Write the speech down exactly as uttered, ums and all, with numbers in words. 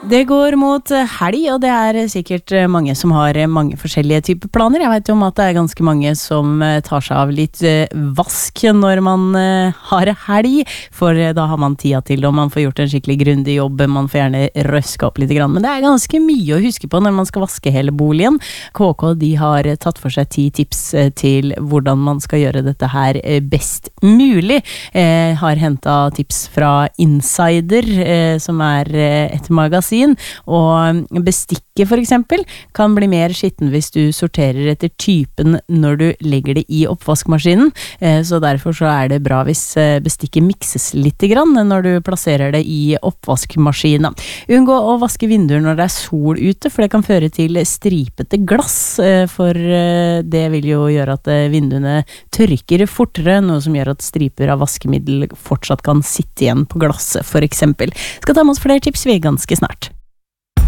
Det går mot helg, og det er sikkert mange som har mange forskjellige typer planer. Jeg vet jo om at det er ganske mange som tar seg av litt vask når man har helg, for da har man tida til, og man får gjort en skikkelig grundig jobb, man får gjerne røske opp litt grann. Men det er ganske mye å huske på når man skal vaske hele boligen. K K, de har tatt for seg ti tips til hvordan man skal gjøre dette her best mulig. Jeg har hentet tips fra Insider, som er et magasin, og bestikket for eksempel kan bli mer skitten hvis du sorterer etter typen når du legger det i oppvaskmaskinen, så derfor så er det bra hvis bestikket mikses litt grann når du plasserer det i oppvaskmaskinen. Unngå å vaske vinduer når det er sol ute, for det kan føre til stripete glass, for det vil jo gjøre at vinduene tørker fortere, noe som gjør at striper av vaskemiddel fortsatt kan sitte igjen på glasset for eksempel. Skal ta med oss flere tips vi ganske snart.